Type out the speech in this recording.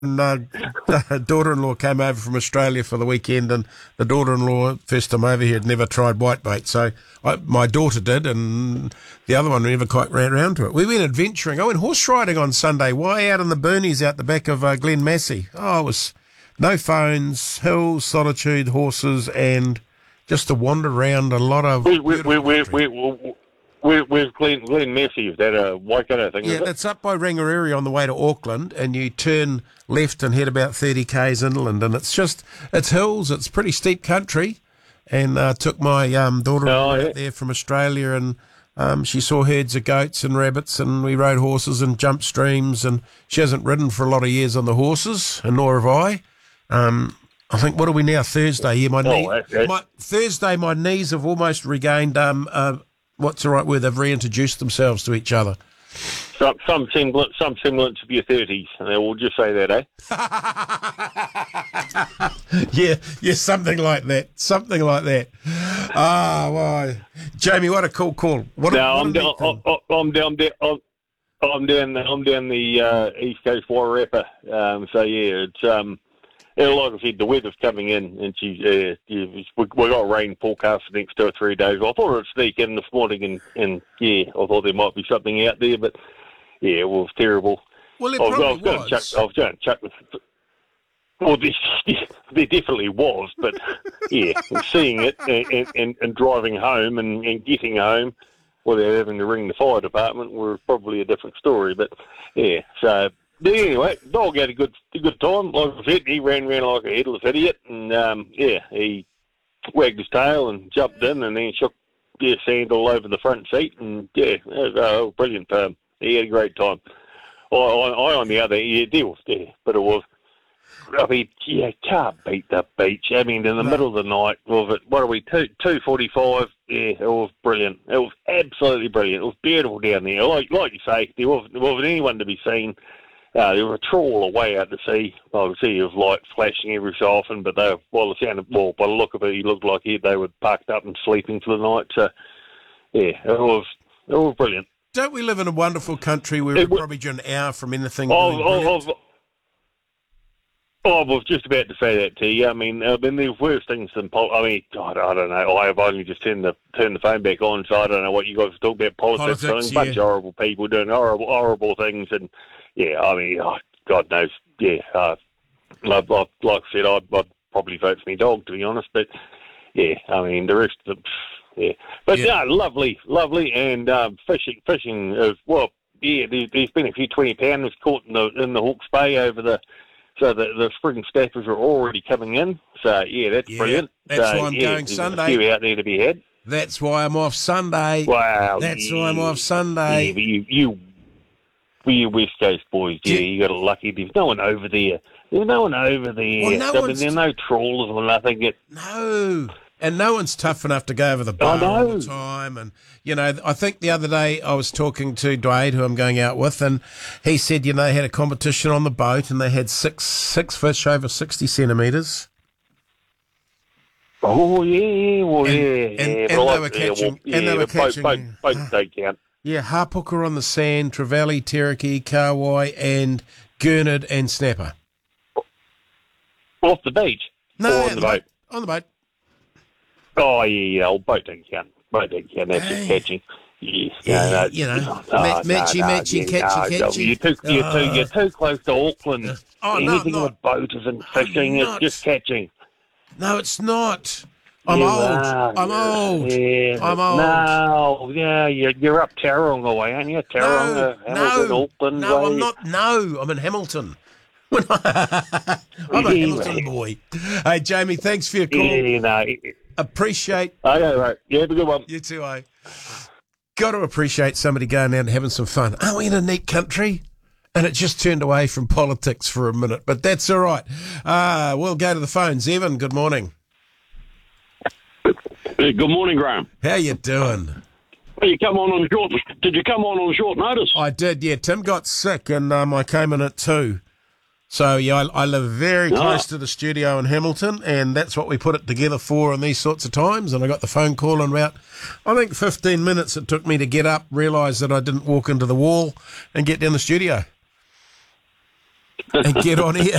daughter-in-law came over from Australia for the weekend, and the daughter-in-law, first time over here, had never tried whitebait. So my daughter did, and the other one never quite ran around to it. We went adventuring. I went horse riding on Sunday, way out in the boonies out the back of Glen Massey. Oh, it was no phones, hills, solitude, horses, and just to wander around a lot of Where's Glen Massey? Is that a Waikato thing? Yeah, it's up by Rangiora on the way to Auckland, and you turn left and head about 30 k's inland, and it's hills, it's pretty steep country, and took my daughter out there from Australia, and she saw herds of goats and rabbits, and we rode horses and jumped streams, and she hasn't ridden for a lot of years on the horses, and nor have I. I think, what are we now, Thursday? Yeah, Thursday, my knees have almost regained what's the right word? They've reintroduced themselves to each other. Some semblance of your 30s. We'll just say that, eh? yeah, something like that. Something like that. Why, Jamie? What a cool call. I'm down the East Coast Wairarapa. So yeah, it's like I said, the weather's coming in, and we got rain forecast for the next 2 or 3 days. Well, I thought it would sneak in this morning, and I thought there might be something out there, but yeah, it was terrible. Well, I was going to chuck with. Well, there definitely was, but yeah, seeing it and driving home and getting home without having to ring the fire department was probably a different story. But yeah, so. But anyway, dog had a good time. Like I said, he ran like a headless idiot, and he wagged his tail and jumped in, and then shook sand all over the front seat, and it was brilliant for him. He had a great time. I on the other, there was, but it was. I mean, you can't beat the beach. I mean, in the middle of the night, what are we, 2:45? Yeah, it was brilliant. It was absolutely brilliant. It was beautiful down there. Like you say, there wasn't anyone to be seen. They were a trawl away out to sea. I could see his light flashing every so often, but by the look of it, he looked like they were parked up and sleeping for the night. So, yeah, it was brilliant. Don't we live in a wonderful country where we're probably just an hour from anything I was just about to say that to you. I mean, the worst things than I don't know. I've only just turned the phone back on, so I don't know what you guys talk about politics. I mean, a bunch of horrible people doing horrible things, and yeah, I mean, God knows. Yeah, like I said, I'd probably vote for my dog, to be honest. But yeah, I mean, the rest of them, yeah. But yeah, lovely, and fishing is yeah. There's been a few 20-pounders caught in the Hawke's Bay over the. So the spring staffers are already coming in. So, yeah, that's brilliant. That's why I'm going Sunday. There's a few out there to be had. That's why I'm off Sunday. Wow. That's why I'm off Sunday. Yeah, but you West Coast boys, you got a lucky. There's no one over there. There's no one over there. Well, there's no trawlers or nothing. No. And no one's tough enough to go over the bar all the time. And, I think the other day I was talking to Dwayne, who I'm going out with, and he said, they had a competition on the boat and they had six fish over 60 centimetres. Oh, yeah. Well, and they were catching. Boats don't count. Yeah, hapooka on the sand, trevally, teriki, kawai, and gurnard and snapper. Off the beach? No, on the boat. On the boat. Oh, yeah, old boat don't count. Boat don't count, that's just catching. Yeah, matchy, catchy. You're too close to Auckland. Anything with boat isn't fishing, it's just catching. No, it's not. I'm old. Yeah. I'm old. No, yeah, you're up Tauranga way, aren't you? Hamilton, Auckland No, way. I'm not. No, I'm in Hamilton. I'm a Hamilton boy. Hey, Jamie, thanks for your call. Yeah, no. Appreciate. Okay, right. Yeah, have a good one. You too, eh? Got to appreciate somebody going out and having some fun. Aren't we in a neat country? And it just turned away from politics for a minute, but that's all right. We'll go to the phones. Evan, good morning. Good morning, Graham. How you doing? Did you come on short notice? I did, yeah. Tim got sick and I came in at 2. So, yeah, I live very close to the studio in Hamilton, and that's what we put it together for in these sorts of times. And I got the phone call in about, I think, 15 minutes it took me to get up, realise that I didn't walk into the wall, and get down the studio. and get on here.